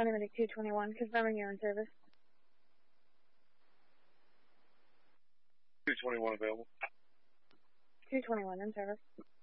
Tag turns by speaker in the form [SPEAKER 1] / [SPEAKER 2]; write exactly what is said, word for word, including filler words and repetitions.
[SPEAKER 1] County Medic two twenty-one, confirming you're in service.
[SPEAKER 2] two twenty-one available.
[SPEAKER 1] two twenty-one in service.